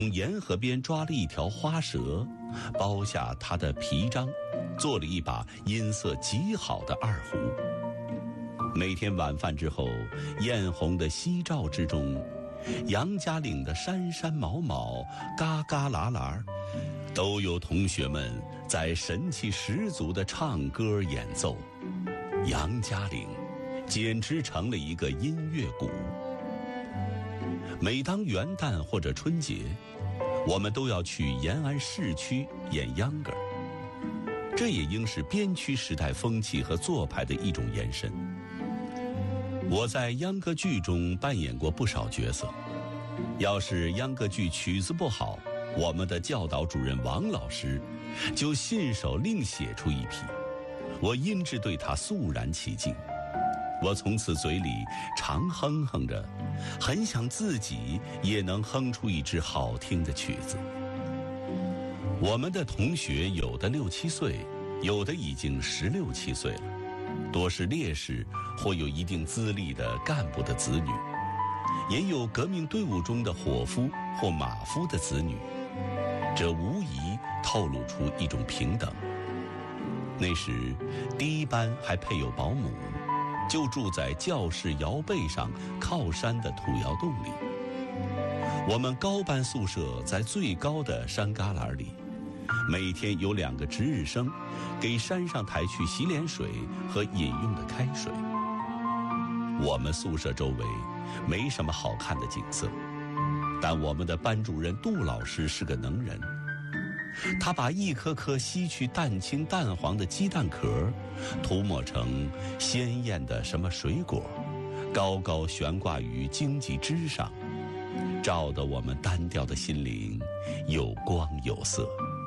从沿河边抓了一条花蛇，剥下它的皮张，做了一把音色极好的二胡。每天晚饭之后，艳红的夕照之中，杨家岭的山山毛毛、嘎嘎啦啦，都有同学们在神气十足地唱歌演奏。杨家岭简直成了一个音乐谷。每当元旦或者春节，我们都要去延安市区演秧歌，这也应是边区时代风气和做派的一种延伸。我在秧歌剧中扮演过不少角色，要是秧歌剧曲子不好，我们的教导主任王老师就信手另写出一批，我因之对他肃然起敬。我从此嘴里常哼哼着，很想自己也能哼出一支好听的曲子。我们的同学有的6、7岁，有的已经16、17岁了，多是烈士或有一定资历的干部的子女，也有革命队伍中的伙夫或马夫的子女，这无疑透露出一种平等。那时第一班还配有保姆，就住在教室摇背上靠山的土窑洞里。我们高班宿舍在最高的山旮旯里，每天有2个值日生给山上抬去洗脸水和饮用的开水。我们宿舍周围没什么好看的景色，但我们的班主任杜老师是个能人，他把一颗颗吸去淡青淡黄的鸡蛋壳涂抹成鲜艳的什么水果，高高悬挂于荆棘枝上，照得我们单调的心灵有光有色。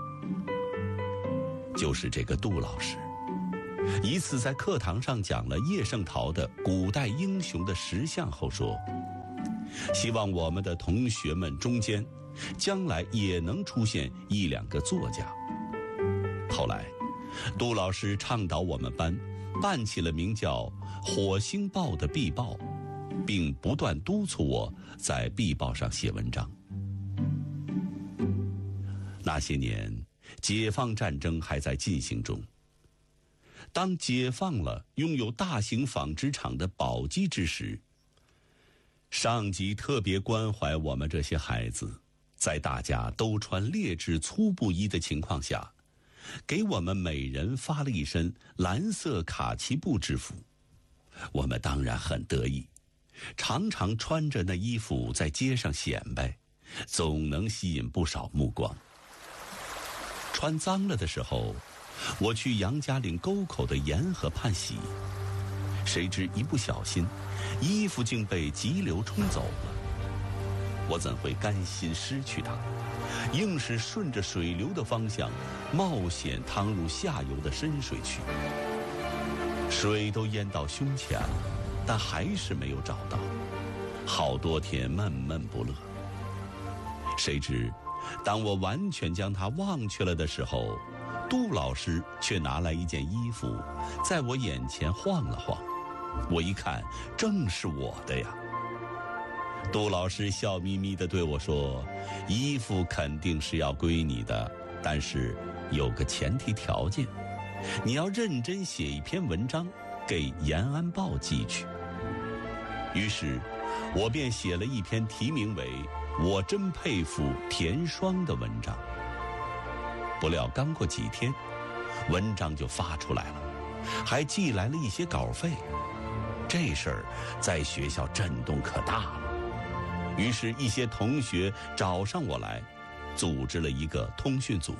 就是这个杜老师，一次在课堂上讲了叶圣陶的古代英雄的10项后说，希望我们的同学们中间将来也能出现1、2个作家。后来杜老师倡导我们班办起了名叫火星报的壁报，并不断督促我在壁报上写文章。那些年解放战争还在进行中，当解放了拥有大型纺织厂的宝鸡之时，上级特别关怀我们这些孩子，在大家都穿劣质粗布衣的情况下，给我们每人发了一身蓝色卡其布制服。我们当然很得意，常常穿着那衣服在街上显摆，总能吸引不少目光。穿脏了的时候，我去杨家岭沟口的沿河畔洗，谁知一不小心，衣服竟被急流冲走了。我怎会甘心失去它，硬是顺着水流的方向冒险趟入下游的深水区。水都淹到胸前了，但还是没有找到，好多天闷闷不乐。谁知当我完全将它忘却了的时候，杜老师却拿来一件衣服在我眼前晃了晃，我一看正是我的呀。杜老师笑眯眯地对我说，衣服肯定是要归你的，但是有个前提条件，你要认真写一篇文章给延安报寄去。于是我便写了一篇题名为我真佩服田双的文章。不料刚过几天，文章就发出来了，还寄来了一些稿费。这事儿在学校震动可大了，于是一些同学找上我来，组织了一个通讯组。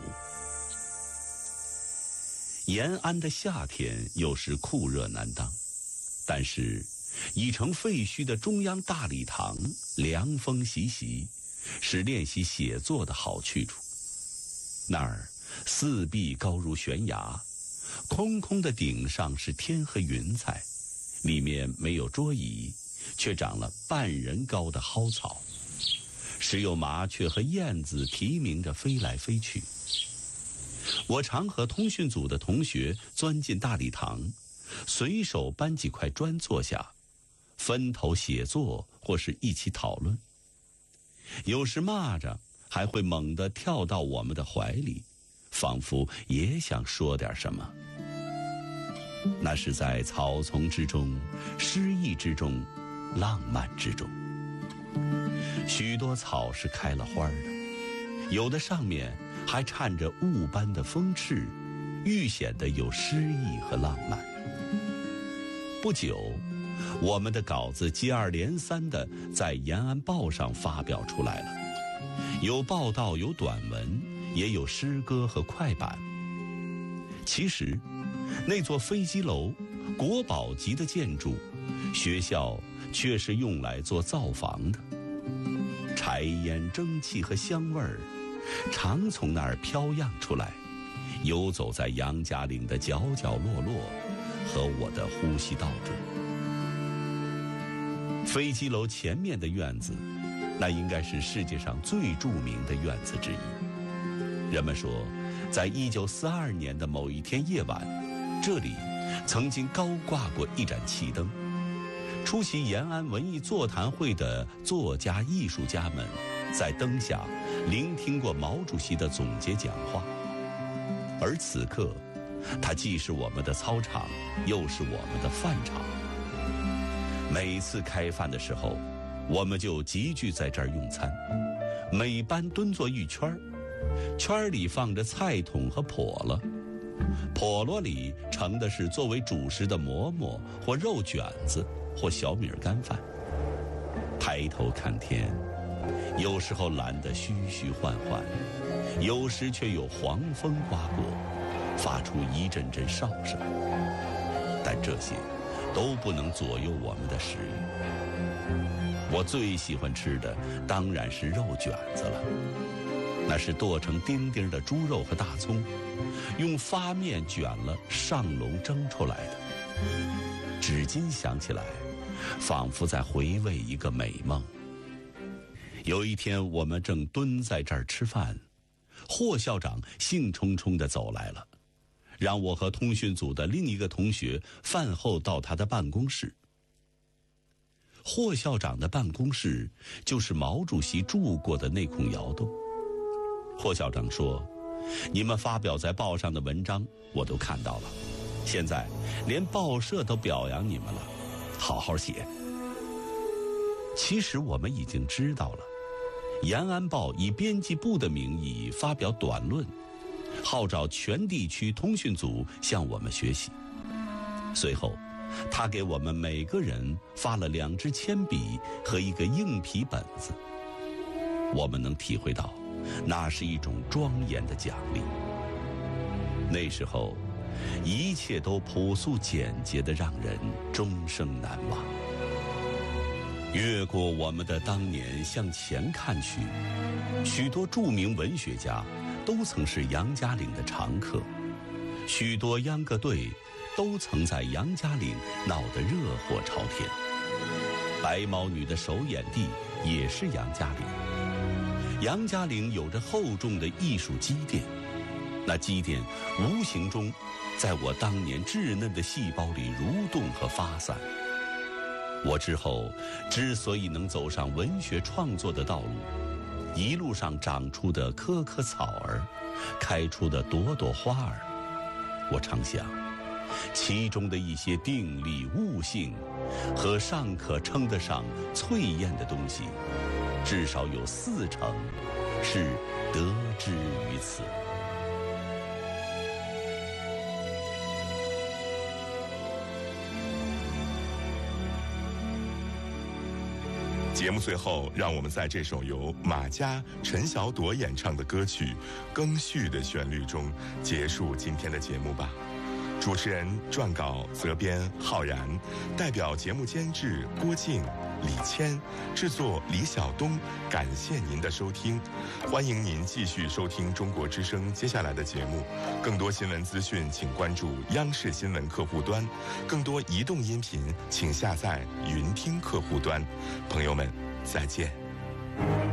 延安的夏天有时酷热难当，但是已成废墟的中央大礼堂凉风习习，是练习写作的好去处。那儿四壁高如悬崖，空空的顶上是天和云彩，里面没有桌椅，却长了半人高的蒿草，时有麻雀和燕子啼鸣着飞来飞去。我常和通讯组的同学钻进大礼堂，随手搬几块砖坐下，分头写作或是一起讨论。有时骂着， 还会猛地跳到我们的怀里，仿佛也想说点什么。那是在草丛之中，诗意之中，浪漫之中。许多草是开了花的，有的上面还缠着雾般的风翅，愈显得有诗意和浪漫。不久，我们的稿子接二连三地在延安报上发表出来了，有报道，有短文，也有诗歌和快板。其实那座飞机楼，国宝级的建筑，学校却是用来做灶房的。柴烟、蒸汽和香味儿常从那儿飘漾出来，游走在杨家岭的角角落落和我的呼吸道中。飞机楼前面的院子，那应该是世界上最著名的院子之一。人们说，在1942年的某一天夜晚，这里曾经高挂过一盏气灯。出席延安文艺座谈会的作家艺术家们，在灯下聆听过毛主席的总结讲话。而此刻，它既是我们的操场，又是我们的饭场。每次开饭的时候，我们就集聚在这儿用餐，每班蹲坐一圈，圈里放着菜桶和笸箩，笸箩里盛的是作为主食的馍馍或肉卷子或小米干饭。抬头看天，有时候蓝得虚虚幻幻，有时却有黄风刮过，发出一阵阵哨声。但这些都不能左右我们的食欲。我最喜欢吃的当然是肉卷子了，那是剁成丁丁的猪肉和大葱，用发面卷了上笼蒸出来的。至今想起来，仿佛在回味一个美梦。有一天，我们正蹲在这儿吃饭，霍校长兴冲冲地走来了，让我和通讯组的另一个同学饭后到他的办公室。霍校长的办公室就是毛主席住过的那孔窑洞。霍校长说，你们发表在报上的文章我都看到了，现在连报社都表扬你们了，好好写。其实我们已经知道了，延安报以编辑部的名义发表短论，号召全地区通讯组向我们学习。随后他给我们每个人发了2支铅笔和一个硬皮本子。我们能体会到那是一种庄严的奖励。那时候一切都朴素简洁的让人终生难忘。越过我们的当年向前看去，许多著名文学家都曾是杨家岭的常客，许多秧歌队都曾在杨家岭闹得热火朝天。白毛女的首演地也是杨家岭。杨家岭有着厚重的艺术积淀，那积淀无形中在我当年稚嫩的细胞里蠕动和发散。我之后之所以能走上文学创作的道路，一路上长出的棵棵草儿，开出的朵朵花儿，我常想，其中的一些定力、悟性和尚可称得上淬炼的东西，至少有40%是得之于此。 节目最后，让我们在这首由马嘉、陈晓朵演唱的歌曲《更续》的旋律中结束今天的节目吧。主持人、撰稿、责编浩然，代表节目监制郭静、李谦，制作李晓东。感谢您的收听，欢迎您继续收听中国之声接下来的节目。更多新闻资讯，请关注央视新闻客户端；更多移动音频，请下载云听客户端。朋友们，再见。